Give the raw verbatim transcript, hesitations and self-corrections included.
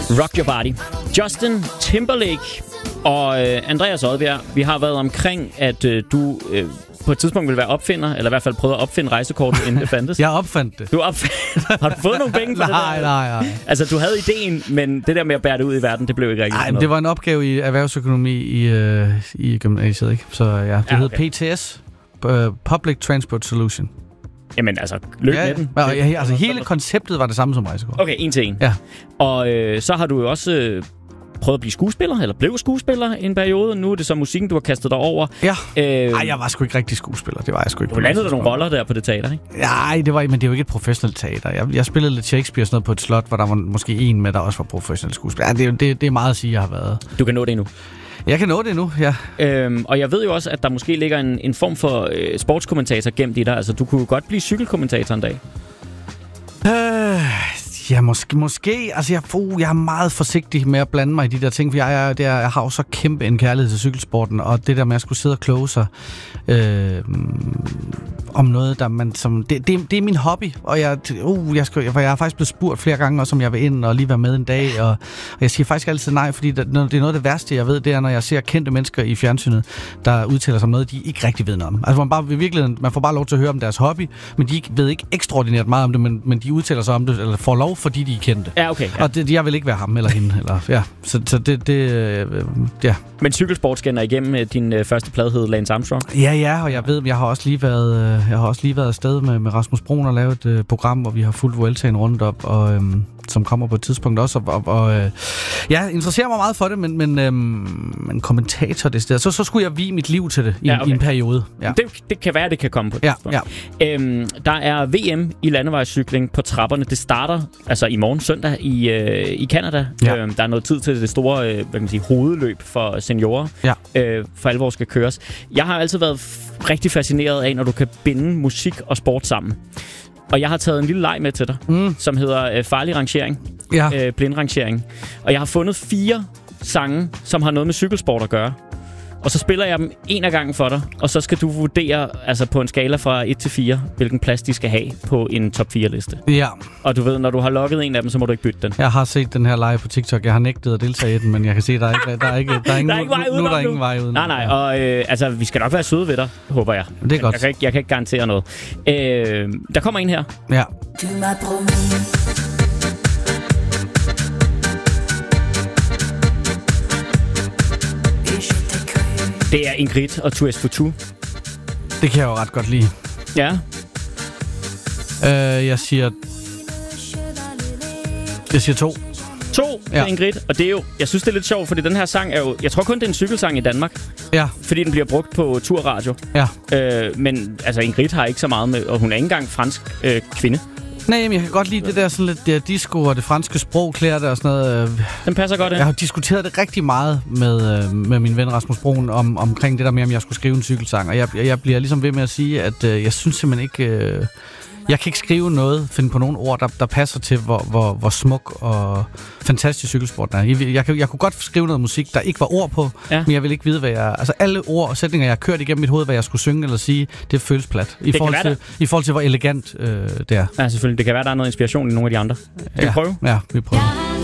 Rock Your Body. Justin Timberlake og øh, Andreas Odbjerg. Vi har været omkring, at øh, du øh, på et tidspunkt ville være opfinder, eller i hvert fald prøve at opfinde rejsekortet, inden det fandtes. Jeg opfandt det. Du opfandt. Har du fået nogle penge for det nej, der? Nej, nej, nej. Altså, du havde ideen, men det der med at bære det ud i verden, det blev ikke rigtig Nej, noget. det var en opgave i erhvervsøkonomi i, øh, i gymnasiet, ikke? Så ja, det ja, hed okay. P T S. Uh, Public Transport Solution. Jamen altså, lykke ja, med den. Ja, ja, altså, hele konceptet var det samme som rejsekort. Okay, en til en. Ja. Og øh, så har du jo også øh, prøvet at blive skuespiller, eller blev skuespiller i en periode. Nu er det så musikken, du har kastet dig over. Ja. Øh, Ej, jeg var sgu ikke rigtig skuespiller. Det var jeg sgu ikke. Du landede der nogle roller der på det teater, ikke? Nej, det var, men det er jo ikke et professionelt teater. Jeg, jeg spillede lidt Shakespeare sådan noget på et slot, hvor der var måske en med, der også var professionel skuespiller. Ja, det, det, det er meget at sige, jeg har været. Du kan nå det endnu. Jeg kan nå det nu, ja. Øhm, og jeg ved jo også, at der måske ligger en, en form for øh, sportskommentator gemt i dig. Altså, du kunne godt blive cykelkommentator en dag. Øh, ja, måske. måske. Altså, jeg, uh, jeg er meget forsigtig med at blande mig i de der ting, for jeg, jeg, der, jeg har jo så kæmpe en kærlighed til cykelsporten, og det der med at skulle sidde og kloge sig øh, om noget, der man som... Det, det, det er min hobby, og jeg, uh, jeg, skal, jeg, jeg har faktisk blevet spurgt flere gange, også om jeg vil ind og lige være med en dag, og, og jeg siger faktisk altid nej, fordi det, det er noget af det værste, jeg ved, det er, når jeg ser kendte mennesker i fjernsynet, der udtaler sig om noget, de ikke rigtig ved noget om. Altså, man, bare, virkelig, man får bare lov til at høre om deres hobby, men de ikke, ved ikke ekstraordinært meget om det, men, men de udtaler sig om det, eller får lov, fordi de er kendte. Ja, okay. Ja. Og det, jeg vil ikke være ham eller hende, eller, ja. Så, så det, det øh, ja. Men cykelsport skinner igennem din øh, første plade hed Lance Armstrong. Ja, ja, og jeg ved, jeg har også lige været, øh, jeg har også lige været afsted med, med Rasmus Broen og lavet et øh, program, hvor vi har fulgt Vueltaen rundt op, og øh, som kommer på et tidspunkt også, og, og, og øh, ja, interesserer mig meget for det, men, men, øh, men kommentator det sted, så, så skulle jeg vie mit liv til det i, ja, okay. i en periode. Ja. Det, det kan være, det kan komme på et ja, tidspunkt. Ja. Øhm, der er V M i landevejscykling på trapperne. Det starter altså i morgen søndag i, øh, i Canada. Ja. Øhm, der er noget tid til det store øh, hvad kan man sige, hovedløb for seniorer, ja. øh, for alvor skal køres. Jeg har altid været f- rigtig fascineret af, når du kan binde musik og sport sammen. Og jeg har taget en lille leg med til dig, mm. som hedder øh, farlig rangering, ja. øh, blindrangering. Og jeg har fundet fire sange, som har noget med cykelsport at gøre. Og så spiller jeg dem en af gangen for dig, og så skal du vurdere altså på en skala fra et til fire, hvilken plads de skal have på en top fire liste. Ja. Og du ved, når du har logget en af dem, så må du ikke bytte den. Jeg har set den her live på TikTok. Jeg har nægtet at deltage i den, men jeg kan se, der er ikke, der er ikke, der er ingen, der er ikke vej udenom. Nu er der ingen vej udenom. Nej, nej. Og øh, altså, vi skal nok være søde ved dig, håber jeg. Det er godt. Jeg kan ikke, jeg kan ikke garantere noget. Øh, der kommer en her. Ja. Det er Ingrid og Tours for Two. Det kan jeg jo ret godt lide. Ja. Øh, jeg siger... Jeg siger to. To ja. Ingrid, og det er jo... Jeg synes, det er lidt sjovt, fordi den her sang er jo... Jeg tror kun, det er en cykelsang i Danmark. Ja. Fordi den bliver brugt på turradio. Ja. Øh, men altså, Ingrid har ikke så meget med... Og hun er ikke engang fransk øh, kvinde. Nej, men jeg kan godt lide det der sådan lidt der disco og det franske sprog, klæder det og sådan noget. Den passer godt ind. Jeg har diskuteret det rigtig meget med, med min ven Rasmus Broen om, omkring det der med, om jeg skulle skrive en cykelsang. Og jeg, jeg bliver ligesom ved med at sige, at øh, jeg synes simpelthen ikke... Øh, jeg kan ikke skrive noget, finde på nogle ord, der, der passer til, hvor, hvor, hvor smuk og fantastisk cykelsporten er. Jeg, jeg, jeg kunne godt skrive noget musik, der ikke var ord på, ja. Men jeg vil ikke vide, hvad jeg... Altså alle ord og sætninger, jeg har kørt igennem mit hoved, hvad jeg skulle synge eller sige, det føles plat. I, forhold til, i forhold til, hvor elegant øh, det er. Ja, selvfølgelig. Det kan være, der er noget inspiration i nogle af de andre. Skal ja. vi prøve? Ja, vi prøver.